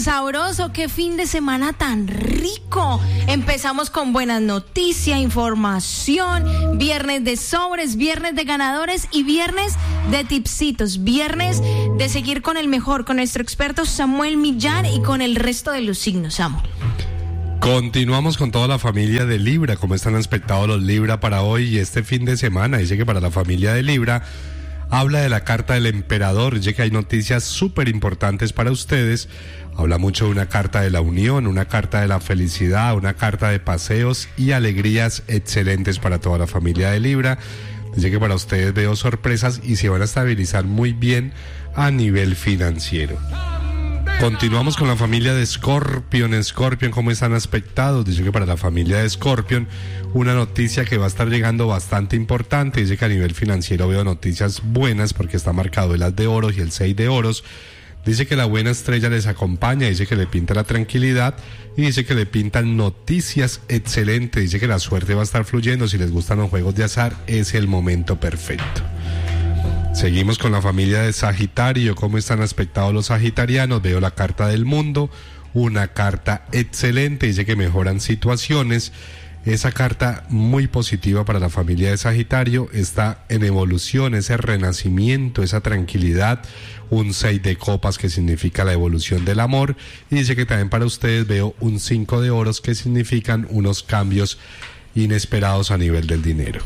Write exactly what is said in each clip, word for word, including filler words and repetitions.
sabroso, qué fin de semana tan rico. Empezamos con buenas noticias, información, viernes de sobres, viernes de ganadores y viernes de tipsitos, viernes de seguir con el mejor, con nuestro experto Samuel Millán y con el resto de los signos, Samuel. Continuamos con toda la familia de Libra. ¿Cómo están expectados los Libra para hoy y este fin de semana? Dice que para la familia de Libra habla de la carta del emperador. Dice que hay noticias súper importantes para ustedes. Habla mucho de una carta de la unión, una carta de la felicidad, una carta de paseos y alegrías excelentes para toda la familia de Libra. Dice que para ustedes veo sorpresas y se van a estabilizar muy bien a nivel financiero. Continuamos con la familia de Scorpion. Scorpion, ¿cómo están expectados? Dice que para la familia de Scorpion, una noticia que va a estar llegando bastante importante. Dice que a nivel financiero veo noticias buenas porque está marcado el as de oros y el seis de oros. Dice que la buena estrella les acompaña, dice que le pinta la tranquilidad y dice que le pintan noticias excelentes. Dice que la suerte va a estar fluyendo. Si les gustan los juegos de azar, es el momento perfecto. Seguimos con la familia de Sagitario. ¿Cómo están expectados los sagitarianos? Veo la carta del mundo, una carta excelente, dice que mejoran situaciones. Esa carta muy positiva para la familia de Sagitario está en evolución, ese renacimiento, esa tranquilidad, un seis de copas que significa la evolución del amor, y dice que también para ustedes veo un cinco de oros que significan unos cambios inesperados a nivel del dinero.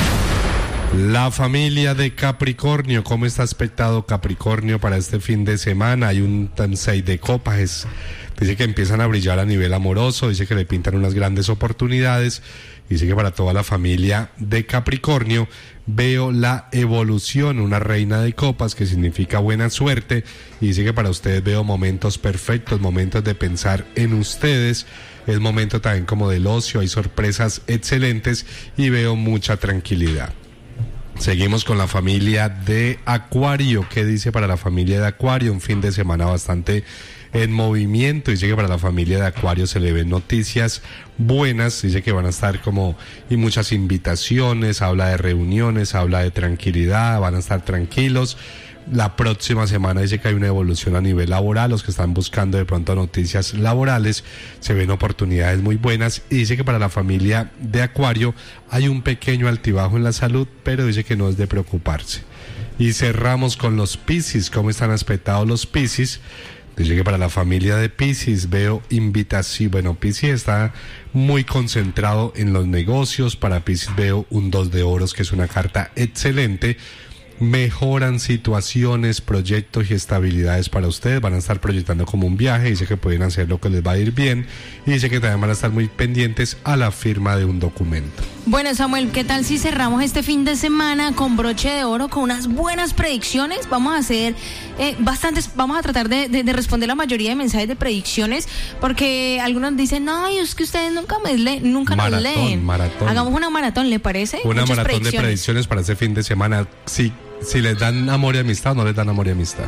La familia de Capricornio, ¿cómo está expectado Capricornio para este fin de semana? Hay un seis de copas, es, dice que empiezan a brillar a nivel amoroso, dice que le pintan unas grandes oportunidades, dice que para toda la familia de Capricornio veo la evolución, una reina de copas que significa buena suerte, y dice que para ustedes veo momentos perfectos, momentos de pensar en ustedes, es momento también como del ocio, hay sorpresas excelentes y veo mucha tranquilidad. Seguimos con la familia de Acuario. ¿Qué dice para la familia de Acuario? Un fin de semana bastante en movimiento. Dice que para la familia de Acuario se le ven noticias buenas. Dice que van a estar como y muchas invitaciones. Habla de reuniones, habla de tranquilidad. Van a estar tranquilos. La próxima semana dice que hay una evolución a nivel laboral. Los que están buscando de pronto noticias laborales, se ven oportunidades muy buenas. Y dice que para la familia de Acuario hay un pequeño altibajo en la salud, pero dice que no es de preocuparse. Y cerramos con los Piscis. ¿Cómo están expectados los Piscis? Dice que para la familia de Piscis veo invitación. Bueno, Piscis está muy concentrado en los negocios. Para Piscis veo un dos de oros, que es una carta excelente. Mejoran situaciones, proyectos y estabilidades para ustedes. Van a estar proyectando como un viaje. Dice que pueden hacer lo que les va a ir bien. Y dice que también van a estar muy pendientes a la firma de un documento. Bueno, Samuel, ¿qué tal si cerramos este fin de semana con broche de oro, con unas buenas predicciones? Vamos a hacer eh, bastantes, vamos a tratar de, de, de responder la mayoría de mensajes de predicciones, porque algunos dicen, ay, es que ustedes nunca me leen, nunca maratón, nos leen. Maratón. Hagamos una maratón, ¿le parece? Una Muchas maratón predicciones. de predicciones para este fin de semana. Sí. Si les dan amor y amistad o no les dan amor y amistad.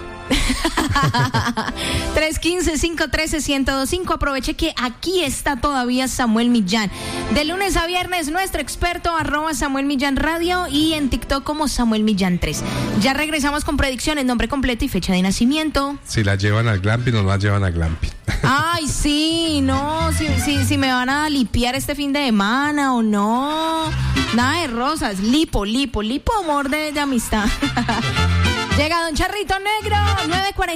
tres uno cinco, cinco uno tres, uno cero dos cinco. Aproveche que aquí está todavía Samuel Millán. De lunes a viernes, nuestro experto, arroba Samuel Millán Radio, y en TikTok como Samuel Millán tres. Ya regresamos con predicciones, nombre completo y fecha de nacimiento. Si la llevan al glamping o no la llevan al glamping. Ay, sí, no, si, si, si me van a lipiar este fin de semana o no. Nada de rosas, lipo, lipo, lipo, amor de, de amistad. Llega Don Charrito Negro, nueve cuarenta.